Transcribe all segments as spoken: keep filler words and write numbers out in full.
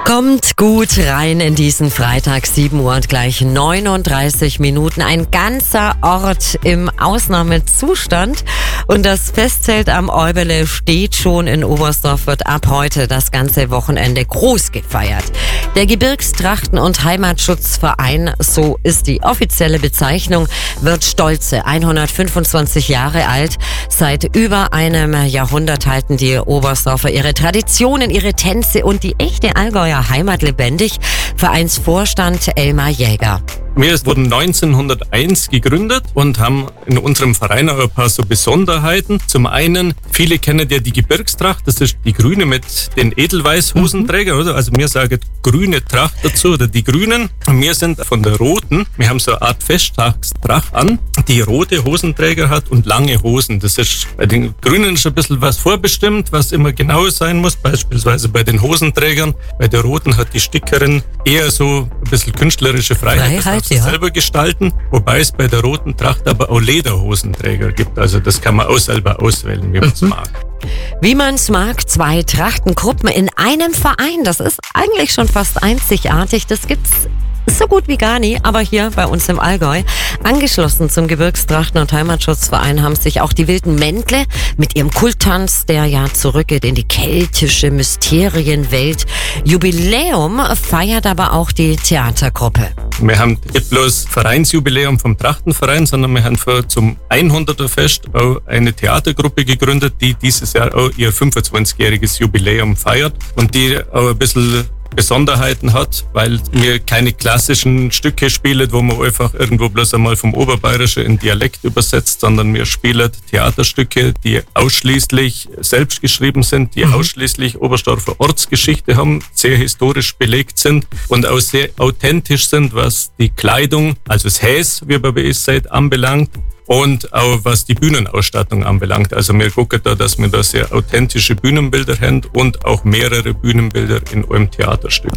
Kommt gut rein in diesen Freitag, sieben Uhr und gleich neununddreißig Minuten. Ein ganzer Ort im Ausnahmezustand. Und das Festzelt am Eubele steht schon in Oberstdorf, wird ab heute das ganze Wochenende groß gefeiert. Der Gebirgstrachten- und Heimatschutzverein, so ist die offizielle Bezeichnung, wird stolze hundertfünfundzwanzig Jahre alt. Seit über einem Jahrhundert halten die Oberstdorfer ihre Traditionen, ihre Tänze und die echte Allgäuer Heimat lebendig. Vereinsvorstand Elmar Jäger. Wir wurden neunzehnhunderteins gegründet und haben in unserem Verein auch ein paar so Besonderheiten. Zum einen, viele kennen ja die Gebirgstracht, das ist die grüne mit den Edelweiß-Hosenträgern, oder? Also wir sagen grüne Tracht dazu, oder die Grünen. Und wir sind von der roten, wir haben so eine Art Festtagstracht an, die rote Hosenträger hat und lange Hosen. Das ist bei den Grünen ist ein bisschen was vorbestimmt, was immer genau sein muss, beispielsweise bei den Hosenträgern. Bei der roten hat die Stickerin eher so ein bisschen künstlerische Freiheit. Freiheit. Ja. selber gestalten, wobei es bei der roten Tracht aber auch Lederhosenträger gibt. Also das kann man auch selber auswählen, wie man es mhm. mag. Wie man es mag, zwei Trachtengruppen in einem Verein, das ist eigentlich schon fast einzigartig. Das gibt's so gut wie gar nie, aber hier bei uns im Allgäu. Angeschlossen zum Gebirgstrachten- und Heimatschutzverein haben sich auch die Wilden Mändle mit ihrem Kulttanz, der ja zurückgeht in die keltische Mysterienwelt. Jubiläum feiert aber auch die Theatergruppe. Wir haben nicht bloß Vereinsjubiläum vom Trachtenverein, sondern wir haben für zum hunderter Fest auch eine Theatergruppe gegründet, die dieses Jahr auch ihr fünfundzwanzigjähriges Jubiläum feiert und die auch ein bisschen Besonderheiten hat, weil wir keine klassischen Stücke spielen, wo man einfach irgendwo bloß einmal vom Oberbayerischen in Dialekt übersetzt, sondern wir spielen Theaterstücke, die ausschließlich selbst geschrieben sind, die mhm. ausschließlich Oberstdorfer Ortsgeschichte haben, sehr historisch belegt sind und auch sehr authentisch sind, was die Kleidung, also das Häs, wie man bei uns sagt, anbelangt. Und auch was die Bühnenausstattung anbelangt. Also wir gucken da, dass wir da sehr authentische Bühnenbilder haben und auch mehrere Bühnenbilder in einem Theaterstück.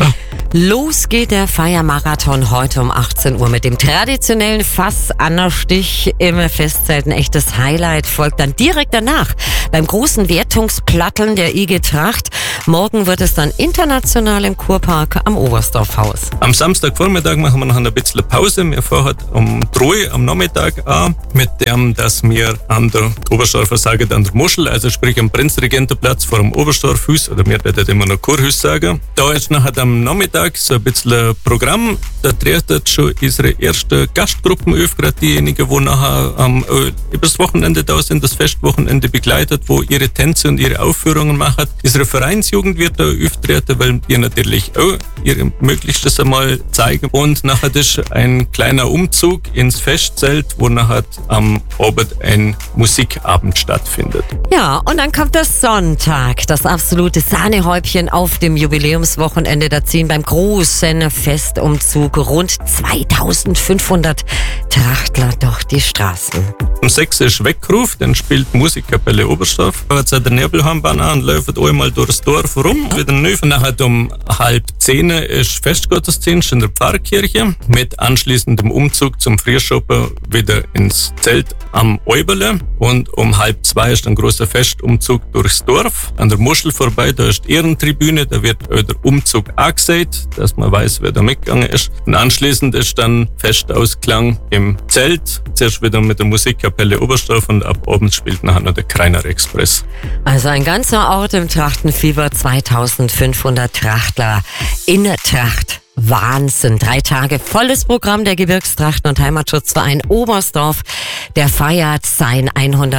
Los geht der Feiermarathon heute um achtzehn Uhr mit dem traditionellen Fassanstich im Festzelt. Ein echtes Highlight folgt dann direkt danach beim großen Wertungsplatteln der I G Tracht. Morgen wird es dann international im Kurpark am Oberstdorfhaus. Am Samstagvormittag machen wir noch ein bisschen Pause. Wir fahren um drei am Nachmittag an. Mit dem, dass wir an der Oberstdorfer sagen, an der Muschel, also sprich am Prinzregentenplatz vor dem Oberstdorfhus, oder wir werden immer noch Kurhus sagen. Da ist nachher am Nachmittag so ein bisschen ein Programm. Da treten schon unsere erste Gastgruppen auf, gerade diejenigen, die nachher ähm, übers Wochenende da sind, das Festwochenende begleitet, wo ihre Tänze und ihre Aufführungen machen. Unsere Vereinsjugend wird da auftreten, weil wir natürlich auch ihre Möglichstes einmal zeigen. Und nachher ist ein kleiner Umzug ins Festzelt, wo nachher am Abend ein Musikabend stattfindet. Ja, und dann kommt das Sonntag, das absolute Sahnehäubchen auf dem Jubiläumswochenende. Da ziehen beim großen Festumzug rund zweitausendfünfhundert Trachtler durch die Straßen. Um sechs ist Weckruf, dann spielt Musikkapelle Oberstdorf. Da hat der Nebelhambahn an und läuft einmal durchs Dorf rum, wieder neu. Nachher um halb zehn ist Festgottesdienst in der Pfarrkirche mit anschließendem Umzug zum Frühschoppen wieder ins Zelt am Eubele. Und um halb zwei ist ein großer Festumzug durchs Dorf. An der Muschel vorbei, da ist die Ehrentribüne, da wird auch der Umzug angesagt, dass man weiß, wer da mitgegangen ist. Und anschließend ist dann Festausklang im Zelt. Zuerst wieder mit der Musikkapelle Oberstdorf und ab abends spielt nachher noch der Kreiner Express. Also ein ganzer Ort im Trachtenfieber, zweitausendfünfhundert Trachtler in Tracht. Wahnsinn. Drei Tage volles Programm der Gebirgstrachten- und Heimatschutzverein Oberstdorf. Der feiert sein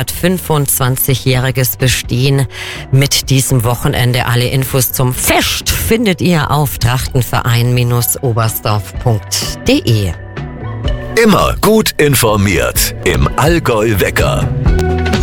hundertfünfundzwanzigjähriges Bestehen mit diesem Wochenende. Alle Infos zum Fest findet ihr auf trachtenverein Bindestrich oberstdorf punkt de. Immer gut informiert im Allgäu Wecker.